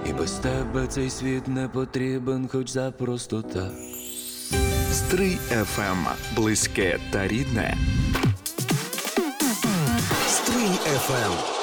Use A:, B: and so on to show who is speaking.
A: І без тебе цей світ не потрібен, хоч запросто так.
B: Стрий ФМ. Близьке та рідне.
C: Стрий ФМ.